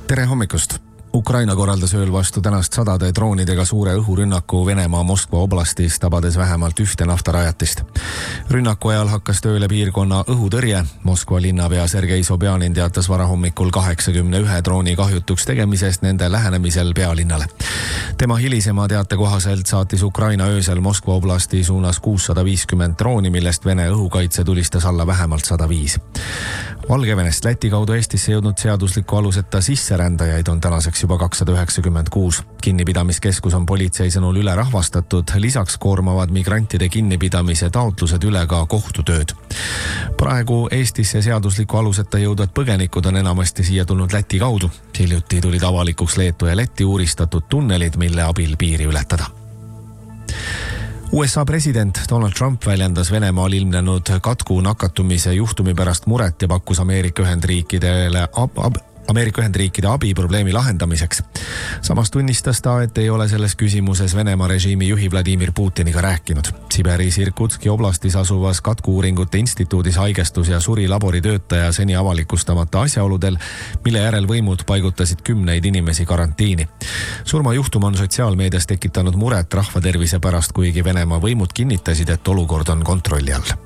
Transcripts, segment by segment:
Tere hommikust! Ukraina korraldas ööl vastu tänast sadade droonidega suure õhurünnaku Venemaa Moskva oblastis, tabades vähemalt ühte naftarajatist. Rünnaku ajal hakkas tööle piirkonna õhutõrje. Moskva linnapea Sergei Sobjanin teatas varahommikul 81 drooni kahjutuks tegemisest nende lähenemisel pealinnale. Tema hilisema teate kohaselt saatis Ukraina öösel Moskva oblasti suunas 650 drooni, millest Vene õhukaitse tulistas alla vähemalt 105. Valgevenest Läti kaudu Eestisse jõudnud seadusliku aluseta sisserändajaid on tänaseks juba 296. Kinnipidamiskeskus on politsei sõnul ülerahvastatud, lisaks koormavad migrantide kinnipidamise taotlused üle ka kohtutööd. Praegu Eestisse seadusliku aluseta jõudvad põgenikud on enamasti siia tulnud Läti kaudu. Hiljuti tulid avalikuks Leetu ja Läti uuristatud tunnelid, mille abil piiri ületada. USA president Donald Trump väljendas Venemaal ilmnenud katku nakatumise juhtumi pärast muret ja pakkus Ameerika Ühendriikide abi probleemi lahendamiseks. Samas tunnistas ta, et ei ole selles küsimuses Venemaa režiimi juhi Vladimir Putiniga rääkinud. Siberis Irkutski oblastis asuvas katku-uuringute instituudis haigestus ja suri laboritöötaja seni avalikustamata asjaoludel, mille järel võimud paigutasid 10 inimesi karantiini. Surmajuhtum on sotsiaalmeedias tekitanud muret rahvatervise pärast, kuigi Venemaa võimud kinnitasid, et olukord on kontrolli all.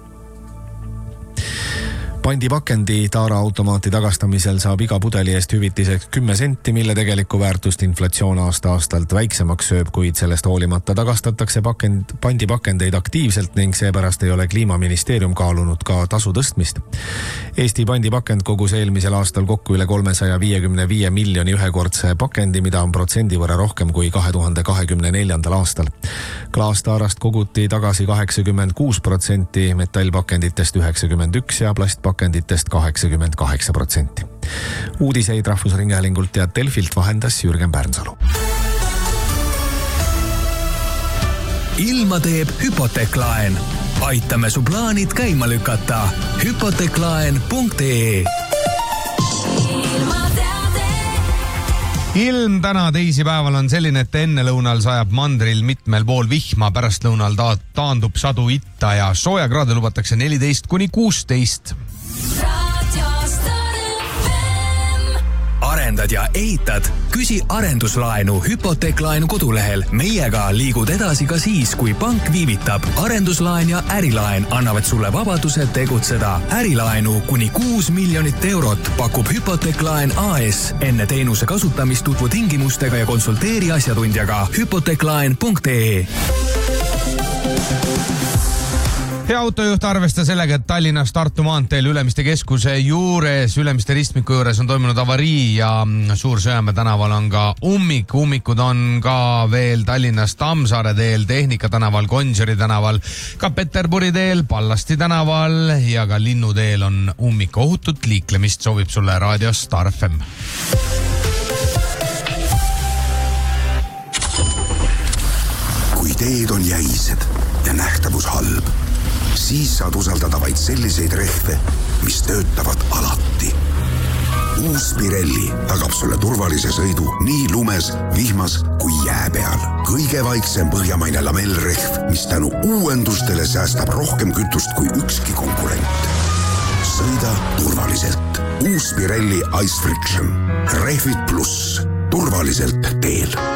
Pandipakendi taaraautomaati tagastamisel saab iga pudeli eest hüvitiseks 10 senti, mille tegelikku väärtust inflatsioon aasta-aastalt väiksemaks sööb, kuid sellest hoolimata tagastatakse pandipakendeid aktiivselt ning seepärast ei ole Kliimaministeerium kaalunud ka tasu tõstmist. Eesti pandipakend kogus eelmisel aastal kokku üle 355 miljoni ühekordse pakendi, mida on protsendi võrra rohkem kui 2024. aastal. Klaastaarast koguti tagasi 86%, metallpakenditest 91% ja plastpakenditest 88%. Uudiseid Rahvusringhäälingult ja Delfilt vahendas Jürgen Pärnsalu. Ilma teeb Hypoteklaen. Aitame su plaanid käima lükata. Hypoteklaen.ee. Ilm täna teisipäeval on selline, et enne lõunal sajab mandril mitmel pool vihma, pärast lõunal taandub sadu itta ja soojakraade lubatakse 14–16. Arendad ja ehitad? Küsi arenduslaenu Hypoteklaenu kodulehel. Meiega liigud edasi ka siis, kui pank viivitab. Arenduslaen ja ärilaen annavad sulle vabaduse tegutseda. Ärilaenu kuni 6 miljonit eurot pakub Hypoteklaen AS. Enne teenuse kasutamist tutvu tingimustega ja konsulteeri asjatundjaga. Hypoteklaen.ee. Hea autojuht arvesta sellega, et Tallinnas Tartu maanteel Ülemiste keskuse juures, Ülemiste ristmiku juures on toimunud avarii ja Suur-Sõjamäe tänaval on ka ummik. Ummikud on ka veel Tallinnas Tammsaare teel, Tehnika tänaval, Gonsiori tänaval, ka Peterburi teel, Pallasti tänaval ja ka Linnuteel on ummik. Ohutut liiklemist soovib sulle raadio Star FM. Kui teed on jäised ja nähtavus halb, siis saad usaldada vaid selliseid rehve, mis töötavad alati. Uus Pirelli tagab sulle turvalise sõidu nii lumes, vihmas kui jää peal. Kõige vaiksem põhjamaine lamellrehv, mis tänu uuendustele säästab rohkem kütust kui ükski konkurent. Sõida turvaliselt. Uus Pirelli Ice Friction. Rehvid pluss. Turvaliselt teel.